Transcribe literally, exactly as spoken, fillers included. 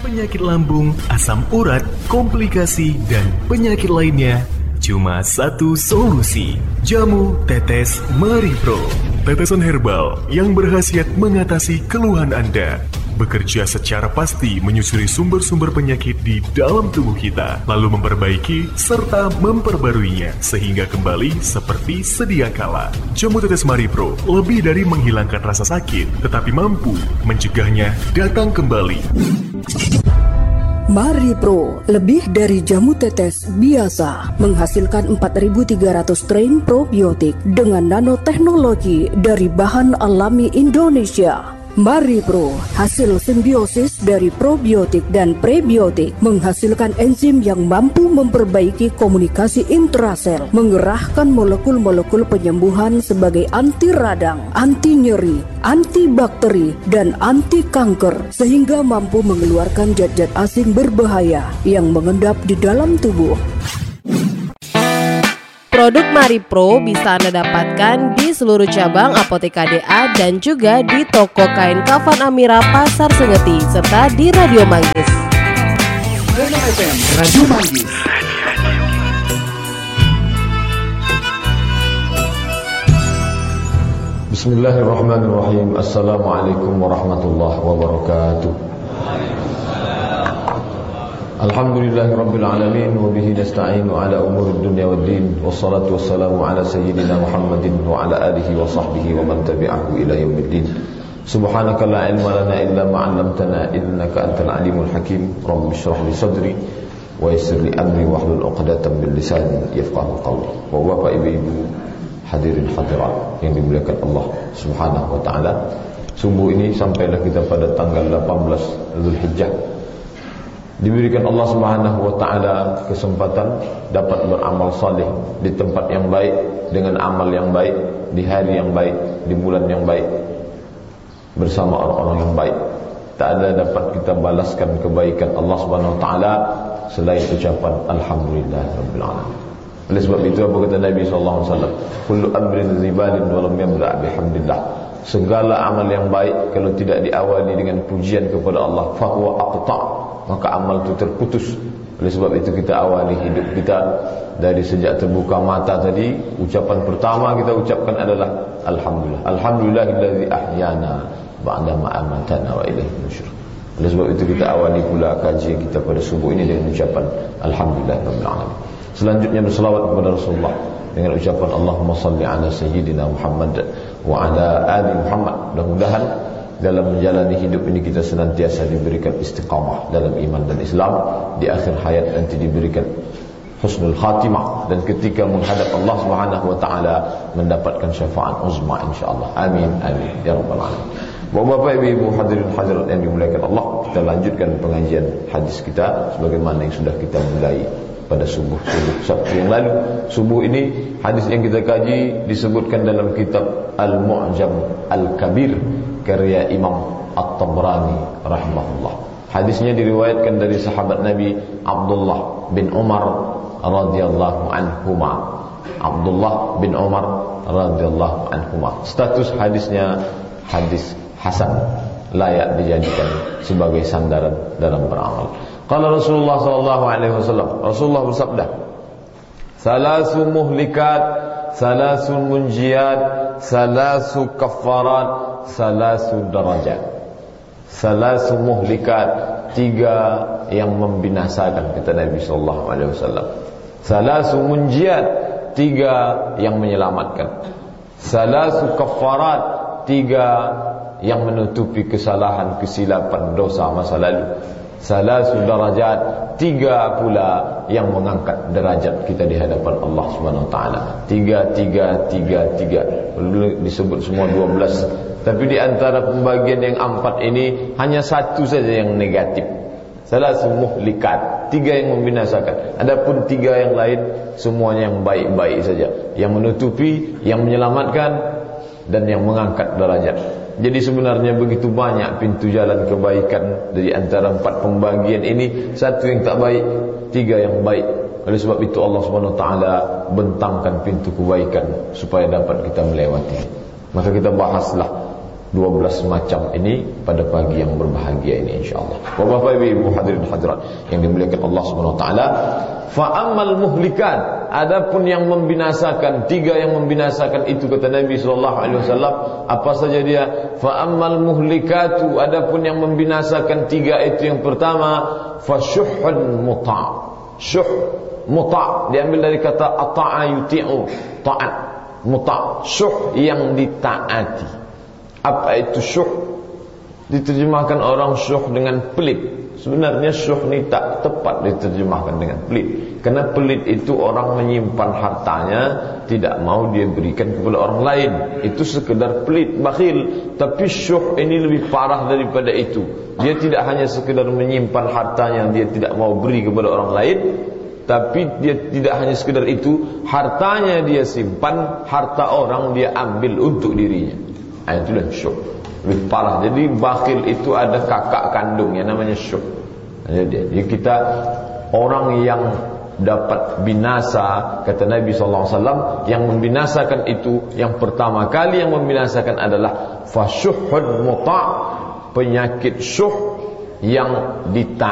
penyakit lambung, asam urat, komplikasi, dan penyakit lainnya. Cuma satu solusi, jamu tetes Maripro. Tetesan herbal yang berkhasiat mengatasi keluhan Anda. Bekerja secara pasti menyusuri sumber-sumber penyakit di dalam tubuh kita, lalu memperbaiki serta memperbaruinya sehingga kembali seperti sedia kala. Jamu tetes Maripro lebih dari menghilangkan rasa sakit, tetapi mampu mencegahnya datang kembali. Maripro lebih dari jamu tetes biasa, menghasilkan empat ribu tiga ratus strain probiotik dengan nanoteknologi dari bahan alami Indonesia. Maripro, hasil simbiosis dari probiotik dan prebiotik, menghasilkan enzim yang mampu memperbaiki komunikasi intrasel, mengerahkan molekul-molekul penyembuhan sebagai anti radang, anti nyeri, antibakteri, dan anti kanker, sehingga mampu mengeluarkan zat-zat asing berbahaya yang mengendap di dalam tubuh. Produk Maripro bisa Anda dapatkan di seluruh cabang Apotek K D A dan juga di toko kain Kafan Amira Pasar Sengeti serta di Radio Manggis. Radio Manggis. Bismillahirrahmanirrahim. Assalamualaikum warahmatullahi wabarakatuh. Alhamdulillahirabbil alamin wa bihi nasta'inu ala umurid dunya waddin wassalatu wassalamu ala sayyidina Muhammadin wa ala alihi wa sahbihi wa man tabi'ahu ila yaumiddin. Subhanaka la ilma lana illa ma 'allamtana innaka antal alimul hakim. Rabbi shrah li sadri wa yassir li amri wahlul 'uqdatam min lisani yafqahu qawli. Wa bapak ibu-ibu hadirin hadirat yang dimuliakan Allah Subhanahu wa taala. Subuh ini sampailah kita pada tanggal delapan belas Zulhijjah. Diberikan Allah Subhanahu wa taala kesempatan dapat beramal saleh di tempat yang baik, dengan amal yang baik, di hari yang baik, di bulan yang baik, bersama orang-orang yang baik. Tak ada dapat kita balaskan kebaikan Allah Subhanahu wa taala selain ucapan alhamdulillahirabbil alamin. Oleh sebab itu apa kata Nabi sallallahu alaihi wasallam, kullu amrin zibalin wa lam yabda' bihamdillah. Segala amal yang baik kalau tidak diawali dengan pujian kepada Allah, fa huwa aqta', maka amal itu terputus. Oleh sebab itu kita awali hidup kita dari sejak terbuka mata tadi, ucapan pertama kita ucapkan adalah alhamdulillah. Alhamdulillahillazi ahyana ba'da ma amatana wa ilaihi nusyur. Oleh sebab itu kita awali pula kajian kita pada subuh ini dengan ucapan alhamdulillahirabbil alamin. Selanjutnya berselawat kepada Rasulullah dengan ucapan Allahumma salli ala sayyidina Muhammad wa ala ali Muhammad. Mudah-mudahan dalam menjalani hidup ini kita senantiasa diberikan istiqamah dalam iman dan Islam, di akhir hayat nanti diberikan husnul khatimah, dan ketika menghadap Allah Subhanahu wa taala mendapatkan syafaat uzma insyaallah. Amin amin ya rabbal alamin. Bapak-bapak, ibu-ibu, hadirin hadirat yang dimuliakan Allah, kita lanjutkan pengajian hadis kita sebagaimana yang sudah kita mulai pada subuh-subuh Sabtu yang lalu. Subuh ini hadis yang kita kaji disebutkan dalam kitab Al-Mu'jam Al-Kabir karya Imam At-Tabrani rahimahullah. Hadisnya diriwayatkan dari sahabat Nabi Abdullah bin Umar radhiyallahu anhuma. Abdullah bin Umar radhiyallahu anhuma. Status hadisnya hadis hasan, layak dijadikan sebagai sandaran dalam beramal. Qala Rasulullah sallallahu alaihi wasallam, Rasulullah bersabda, salasu muhlikat, salasu munjiyat, salasu kaffarat, salasu darajat. Salasu muhlikat, tiga yang membinasakan, kata Nabi sallallahu alaihi wasallam. Salasu munjiyat, tiga yang menyelamatkan. Salasu kaffarat, tiga yang menutupi kesalahan, kesilapan, dosa masa lalu. Salasu darajat, tiga pula yang mengangkat derajat kita di hadapan Allah Subhanahu wa taala. Tiga, tiga, tiga, tiga. Dulu disebut semua dua belas. Tapi di antara pembagian yang empat ini hanya satu saja yang negatif. Salasu muhlikat, tiga yang membinasakan. Adapun tiga yang lain semuanya yang baik-baik saja, yang menutupi, yang menyelamatkan, dan yang mengangkat derajat. Jadi sebenarnya begitu banyak pintu jalan kebaikan. Dari antara empat pembagian ini, satu yang tak baik, tiga yang baik. Oleh sebab itu Allah subhanahu wa taala bentangkan pintu kebaikan supaya dapat kita melewati. Maka kita bahaslah dua belas macam ini pada pagi yang berbahagia ini insyaallah. Bapak Ibu hadirin hadirat yang dimuliakan Allah Subhanahu wa taala, fa ammal muhlikat, adapun yang membinasakan, tiga yang membinasakan itu kata Nabi sallallahu alaihi wasallam, apa saja dia? Fa ammal muhlikatu, adapun yang membinasakan tiga itu yang pertama, fa syuhun muta'. Syuh muta' diambil dari kata ata'a yuti'u, ta'at. Muta', syuh yang ditaati. Apa itu syuh? Diterjemahkan orang syuh dengan pelit. Sebenarnya syuh ni tak tepat diterjemahkan dengan pelit, karena pelit itu orang menyimpan hartanya, tidak mau dia berikan kepada orang lain. Itu sekedar pelit, bakhil. Tapi syuh ini lebih parah daripada itu. Dia tidak hanya sekedar menyimpan hartanya, dia tidak mau beri kepada orang lain, tapi dia tidak hanya sekedar itu, hartanya dia simpan, harta orang dia ambil untuk dirinya. Nah, itulah syuh, lebih parah. Jadi bakhil itu ada kakak kandung yang namanya syuh. Jadi kita orang yang dapat binasa, kata Nabi sallallahu alaihi wasallam, yang membinasakan itu, yang pertama kali yang membinasakan adalah fasyuhun muta', penyakit syuh yang dita